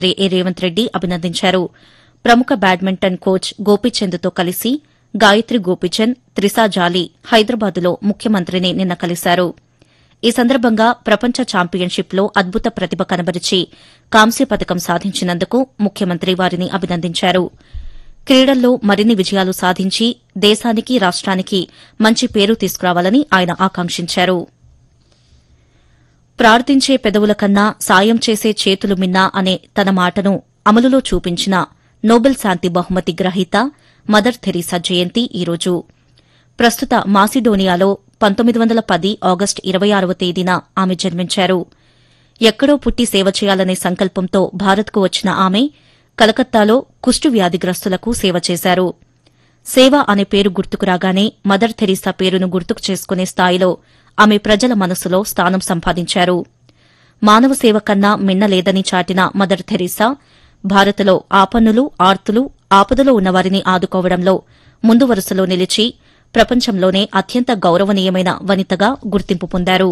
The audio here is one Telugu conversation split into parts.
ఏ రేవంత్ రెడ్డి అభినందించారు. ప్రముఖ బ్యాడ్మింటన్ కోచ్ గోపీచంద్తో కలిసి గాయత్రి గోపీచంద్, త్రిసా జాలీ హైదరాబాద్లో ముఖ్యమంత్రిని నిన్న కలిశారు. ఈ సందర్భంగా ప్రపంచ ఛాంపియన్షిప్లో అద్భుత ప్రతిభ కనబరిచి కాంస్య పతకం సాధించినందుకు ముఖ్యమంత్రి వారిని అభినందించారు. క్రీడల్లో మరిన్ని విజయాలు సాధించి దేశానికి, రాష్ట్రానికి మంచి పేరు తీసుకురావాలని ఆయన ఆకాంక్షించారు. ప్రార్థించే పెదవుల కన్నా సాయం చేసే చేతులు మిన్నా అనే తన మాటను అమలులో చూపించిన నోబెల్ శాంతి బహుమతి గ్రహీత మదర్ థెరీసా జయంతి ఈరోజు. ప్రస్తుత మాసిడోనియాలో 1910 ఆగస్టు 26వ తేదీన ఆమె జన్మించారు. ఎక్కడో పుట్టి సేవ చేయాలనే సంకల్పంతో భారత్కు వచ్చిన ఆమె కలకత్తాలో కుష్టు వ్యాధిగ్రస్తులకు సేవ చేశారు. సేవ అనే పేరు గుర్తుకు రాగానే మదర్ థెరీసా పేరును గుర్తుకు చేసుకునే స్థాయిలో ఆమె ప్రజల మనసులో స్థానం సంపాదించారు. మానవ సేవ కన్నా మిన్నలేదని చాటిన మదర్ థెరీసా భారత్లో ఆపన్నులు, ఆర్తులు, ఆపదలో ఉన్నవారిని ఆదుకోవడంలో ముందు వరుసలో నిలిచి ప్రపంచంలోనే అత్యంత గౌరవనీయమైన వనితగా గుర్తింపు పొందారు.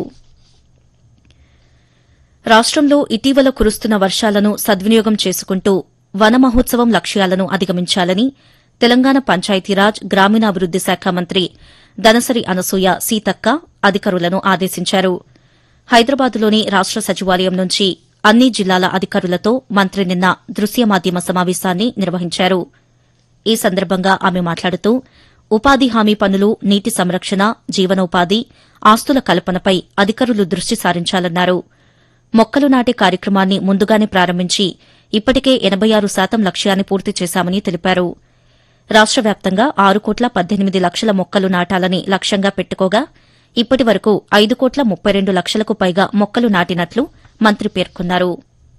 రాష్టంలో ఇటీవల కురుస్తున్న వర్షాలను సద్వినియోగం చేసుకుంటూ వన మహోత్సవం లక్ష్యాలను అధిగమించాలని తెలంగాణ పంచాయతీరాజ్ గ్రామీణాభివృద్ది శాఖ మంత్రి దనసరి అనసూయ సీతక్క అధికారులను ఆదేశించారు. హైదరాబాద్లోని రాష్ట సచివాలయం నుంచి అన్ని జిల్లాల అధికారులతో మంత్రి నిన్న దృశ్య మాధ్యమ సమావేశాన్ని నిర్వహించారు. ఈ సందర్భంగా ఆమె మాట్లాడుతూ ఉపాధి హామీ పనులు, నీటి సంరక్షణ, జీవనోపాధి, ఆస్తుల కల్పనపై అధికారులు దృష్టి సారించాలన్నారు. మొక్కలు నాటే కార్యక్రమాన్ని ముందుగానే ప్రారంభించి ఇప్పటికే 86% లక్ష్యాన్ని పూర్తి చేశామని తెలిపారు. రాష్ట వ్యాప్తంగా 6,18,00,000 మొక్కలు నాటాలని లక్ష్యంగా పెట్టుకోగా ఇప్పటి వరకు 5,32,00,000కు పైగా మొక్కలు నాటినట్లు మంత్రి పేర్కొన్నారు.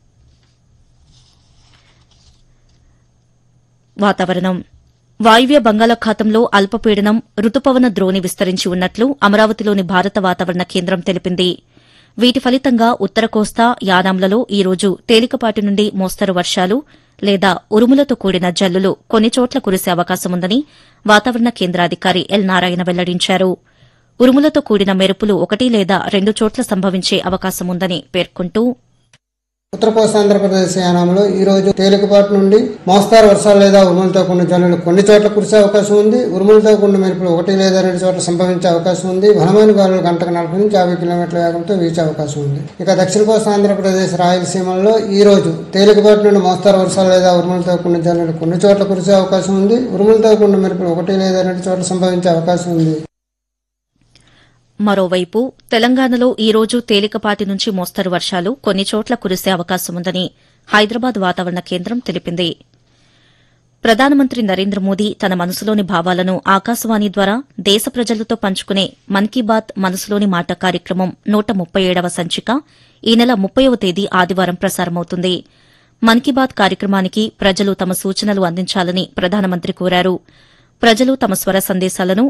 వాతావరణం. వాయువ్య బంగాళాఖాతంలో అల్పపీడనం రుతుపవన ద్రోణి విస్తరించి ఉన్నట్లు అమరావతిలోని భారత వాతావరణ కేంద్రం తెలిపింది. వీటి ఫలితంగా ఉత్తర కోస్తా, యానాంలలో ఈ రోజు తేలికపాటి నుండి మోస్తరు వర్షాలు లేదా ఉరుములతో కూడిన జల్లులు కొన్ని చోట్ల కురిసే అవకాశముందని వాతావరణ కేంద్రాధికారి ఎల్ నారాయణ వెల్లడించారు. ఉరుములతో కూడిన మెరుపులు 1 లేదా 2 చోట్ల సంభవించే అవకాశముందని పేర్కొంటూ ఉత్తర కోస్తాంధ్రప్రదేశ్ యానాంలో ఈ రోజు తేలికపాటి నుండి మోస్తారు వర్షాలు లేదా ఉరుములతో కూడిన జల్లులు కొన్ని చోట్ల కురిసే అవకాశం ఉంది. ఉరుములతో కూడిన మెరుపులు 1 లేదా 2 చోట్ల సంభవించే అవకాశం ఉంది. బలమైన గాలులు గంటకు 40 నుంచి 50 కిలోమీటర్ల వేగంతో వీచే అవకాశం ఉంది. ఇక దక్షిణ కోస్తాంధ్రప్రదేశ్, రాయలసీమల్లో ఈ రోజు తేలికపాటి నుండి మోస్తారు వర్షాలు లేదా ఉరుములతో కూడిన జల్లులు కొన్ని చోట్ల కురిసే అవకాశం ఉంది. ఉరుములతో కూడిన మెరుపులు 1 లేదా 2 చోట్ల సంభవించే అవకాశం ఉంది. మరోవైపు తెలంగాణలో ఈ రోజు తేలికపాటి నుంచి మోస్తరు వర్షాలు కొన్ని చోట్ల కురిసే అవకాశముందని హైదరాబాద్ వాతావరణ కేంద్రం తెలిపింది. ప్రధానమంత్రి నరేంద్ర మోదీ తన మనసులోని భావాలను ఆకాశవాణి ద్వారా దేశ ప్రజలతో పంచుకునే మన్ కీ బాత్ మనసులోని మాట కార్యక్రమం 137వ సంచిక ఈ నెల 30వ తేదీ ఆదివారం ప్రసారమవుతుంది. మన్ కీ బాత్ కార్యక్రమానికి ప్రజలు తమ సూచనలు అందించాలని ప్రధానమంత్రి కోరారు. ప్రజలు తమ స్వర సందేశాలను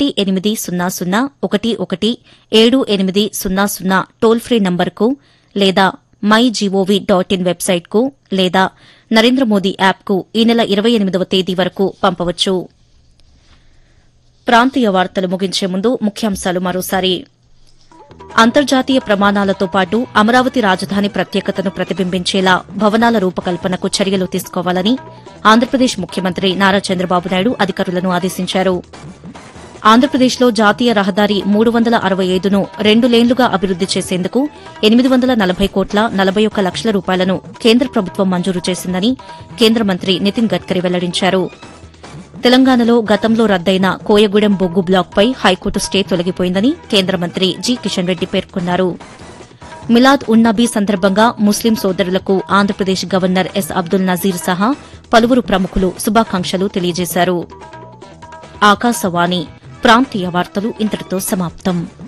1-800-11-7800 టోల్ ఫ్రీ నంబర్కు లేదా mygov.in వెబ్సైట్కు లేదా నరేంద్ర మోదీ యాప్కు ఈ నెల 28వ తేదీ వరకు పంపవచ్చు. ప్రాంతీయ వార్తలు ముగించే ముందు ముఖ్యాంశాలు మరోసారి. అంతర్జాతీయ ప్రమాణాలతో పాటు అమరావతి రాజధాని ప్రత్యేకతను ప్రతిబింబించేలా భవనాల రూపకల్పనకు చర్యలు తీసుకోవాలని ఆంధ్రప్రదేశ్ ముఖ్యమంత్రి నారా చంద్రబాబు నాయుడు అధికారులను ఆదేశించారు. ఆంధ్రప్రదేశ్లో జాతీయ రహదారి 365ను 2 లేన్లుగా అభివృద్ది చేసేందుకు 840,41 లక్షల రూపాయలను కేంద్ర ప్రభుత్వం మంజూరు చేసిందని కేంద్ర మంత్రి నితిన్ గడ్కరీ వెల్లడించారు. తెలంగాణలో గతంలో రద్దయిన కోయగూడెం బొగ్గు బ్లాక్పై హైకోర్టు స్టే తొలగిపోయిందని కేంద్ర మంత్రి జి కిషన్ రెడ్డి పేర్కొన్నారు. మిలాద్ ఉన్ నబీ సందర్భంగా ముస్లిం సోదరులకు ఆంధ్రప్రదేశ్ గవర్నర్ ఎస్ అబ్దుల్ నజీర్ సహా పలువురు ప్రముఖులు శుభాకాంక్షలు తెలియజేశారు. ఆకాశవాణి ప్రాంతీయ వార్తలు ఇంతటితో సమాప్తం.